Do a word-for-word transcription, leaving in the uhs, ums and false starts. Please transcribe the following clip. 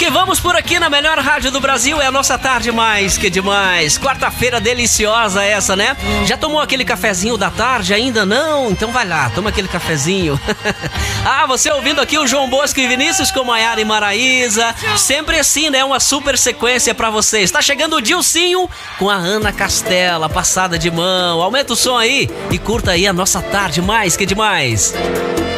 que vamos por aqui na melhor rádio do Brasil. É a nossa tarde mais que demais. Quarta-feira deliciosa essa, né? Já tomou aquele cafezinho da tarde? Ainda não? Então vai lá, toma aquele cafezinho. Ah, você ouvindo aqui o João Bosco e Vinícius com Maiara e Maraísa. Sempre assim, né? Uma super sequência pra vocês. Tá chegando o Dilcinho com a Ana Castela, passada de mão. Aumenta o som aí e curta aí a nossa tarde mais que demais.